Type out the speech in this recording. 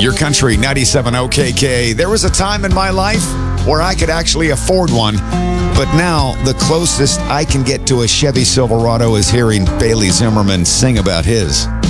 Your Country 97 OKK. There was a time in my life where I could actually afford one, but now the closest I can get to a Chevy Silverado is hearing Bailey Zimmerman sing about his.